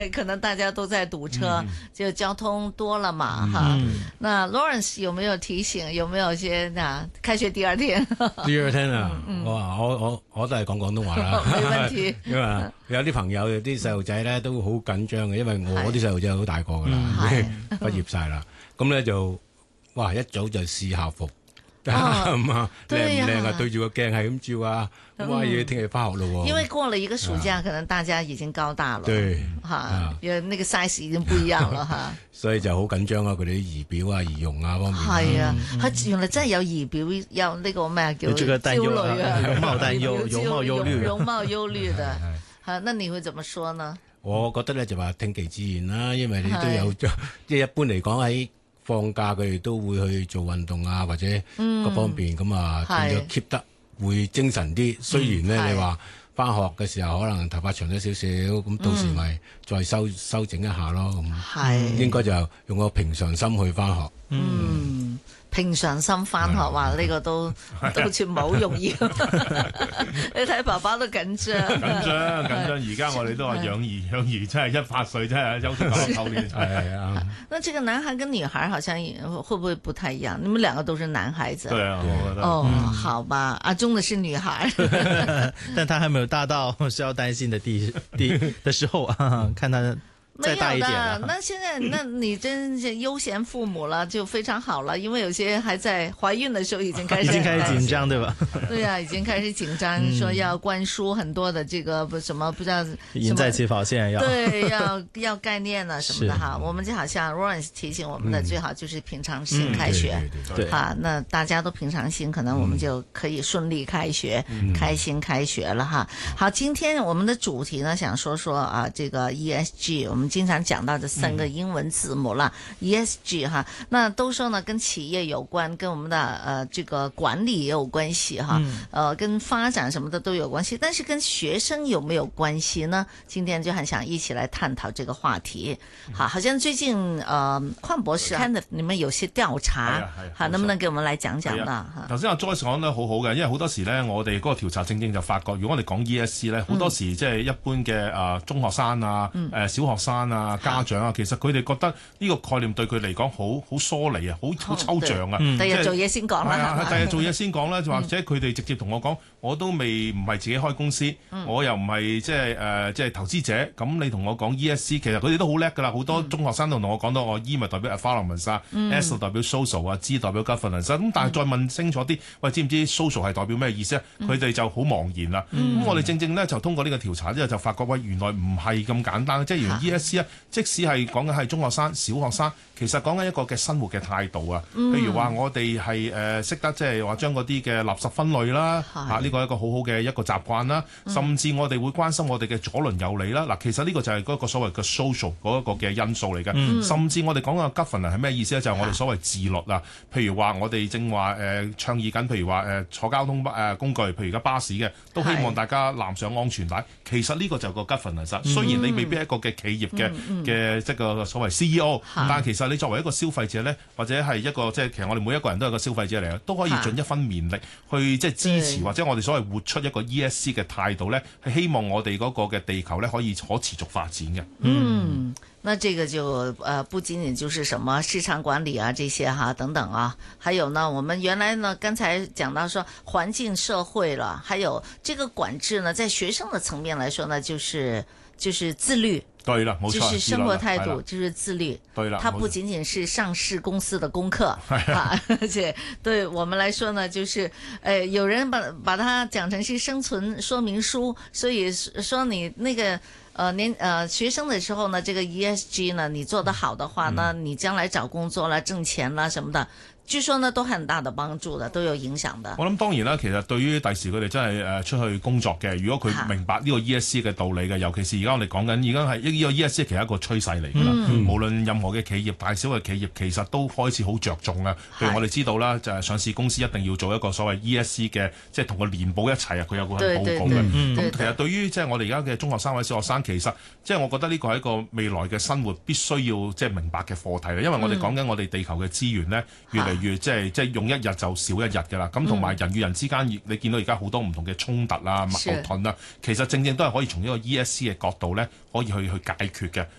可能大家都在堵車，就交通多了嘛，哈。那 Lawrence 有沒有提醒？有沒有些開學第二天？ 第二天啊，我都係講廣東話啦， 冇問題。 因為有啲朋友有啲細路仔咧都好緊張嘅，因為我啲細路仔好大個噶啦，畢業晒啦，咁咧就哇一早就試校服。咁啊，靚唔靚啊？對住個鏡係咁照啊！哇，要聽日翻學咯喎！ 因為過了一個暑假，可能大家已經高大了， 對， 哈，因為那個 size 已經不一樣了哈。 所以就好緊張啊！佢哋啲儀表啊、儀容啊方面。 係啊，佢原來真係有儀表，有呢個咩叫焦慮啊， 容貌擔憂，容貌憂慮， 容貌憂慮的。嚇，那你會怎麼說呢？ 我覺得咧就話聽其自然啦，因為你都有即係一般嚟講喺放假佢哋都會去做運動啊，或者各方面咁啊，變咗 keep 得會精神啲。雖然咧你話翻學嘅時候可能頭髮長咗少少，咁到時咪再修整一下咯。咁應該就用個平常心去翻學。平常心翻學話呢個都好似唔係好容易。你睇爸爸都緊張。 緊張！而家我哋都話養兒真係18歲真係休息夠年。係啊。 那這個男孩跟女孩好像會不會不太一樣？你們兩個都是男孩子。 對啊，我覺得。 哦，好吧，阿鍾的是女孩。 但他還沒有大到需要擔心的時候啊，看他。再大一點了。 那現在，那你真是悠閒父母了，就非常好了。因為有些還在懷孕的時候已經開始緊張，對吧？ 對啊，已經開始緊張，說要灌輸很多的這個什麼不知道贏在起跑線要對要概念啊什麼的哈。我們就好像 Lawrence 提醒我們的，最好就是平常心開學，哈。那大家都平常心，可能我們就可以順利開學，開心開學了哈。好，今天我們的主題呢，想說啊，這個 ESG，我們經常講到這3個英文字母啦，ESG 哈，那都說呢跟企業有關，跟我們的這個管理也有關係哈，跟發展什麼的都有關係，但是跟學生有沒有關係呢？今天就很想一起來探討這個話題。好像最近鄺博士看的你們有些調查，好，能不能給我們來講講呢？ 頭先阿 Joyce 講得好好嘅，因為好多時呢，我哋嗰個調查正正就發覺，如果我哋講 ESG 呢，好多時即係一般嘅中學生啊、小學生啊、家長啊，其實佢哋覺得呢個概念對佢嚟講好疏離啊，好抽象啊。 第日做嘢先講啦。 第日做嘢先講啦，或者佢哋直接同我講，我都唔係自己開公司，我又唔係即係投資者。咁你同我講 ESG，其實佢哋都好叻㗎啦。好多中學生都同我講到，我 E 咪代表 environment 啊，S 代表 social 啊，G 代表 governance。咁但係再問清楚啲，喂，知唔知 social 係代表咩意思啊？佢哋就好茫然啦。咁我哋正正咧就通過呢個調查之後就發覺，喂，原來唔係咁簡單。即係原來 ESG 啊，即使係講緊係中學生、小學生，其實講緊一個嘅生活嘅態度啊。譬如話我哋係識得即係話將嗰啲嘅垃圾分類啦，呢個係一個好好嘅一個習慣啦。甚至我哋會關心我哋嘅左鄰右里啦。嗱，其實呢個就係嗰個所謂嘅 social 嗰一個嘅因素嚟嘅。甚至我哋講嘅 governance 係咩意思咧？就係我哋所謂自律啊。譬如話我哋正話倡議緊，譬如話坐交通工具，譬如而家巴士嘅，都希望大家攬上安全帶。其實呢個就係個 governance。雖然你未必係一個嘅企業嘅即係個所謂 CEO，但係其實你作為一個消費者咧，或者係一個即係其實我哋每一個人都係個消費者嚟嘅，都可以盡一分綿力去即係支持或者我哋所謂活出一個 ESG 嘅態度咧，係希望我哋嗰個嘅地球咧可以可持續發展嘅。 那這個就不僅僅就是什麼市場管理啊這些哈等等啊，還有呢，我們原來呢剛才講到說環境社會了，還有這個管制呢，在學生的層面來說呢，就是自律。 對啦，冇錯， 就是生活態度，就是自律。 對啦， 它不僅僅是上市公司的功課，而且對我們來說呢，就是有人把它講成是生存說明書，所以說你那個學生的時候呢，這個 ESG 呢，你做得好的話呢，你將來找工作啦、掙錢啦什麼的。據說呢都很大的幫助的，都有影響的。 我諗當然啦，其實對於第時佢哋真係出去工作嘅，如果佢明白呢個 ESG 嘅道理嘅，尤其是而家我哋講緊，已經係呢個 ESG 其實係一個趨勢嚟㗎啦。無論任何嘅企業，大小嘅企業，其實都開始好着重啊。譬如我哋知道啦，就係上市公司一定要做一個所謂 ESG 嘅，即係同個年報一齊啊，佢有個報告嘅。咁其實對於即係我哋而家嘅中學生或者小學生，其實即係我覺得呢個係一個未來嘅生活必須要即係明白嘅課題啦。因為我哋講緊我哋地球嘅資源咧越嚟嚟越即係用一日就少一日㗎啦。咁同埋人與人之間，你見到而家好多唔同嘅衝突啊、矛盾啊，其實正正都係可以從呢個 ESC 嘅角度咧，可以去解決嘅。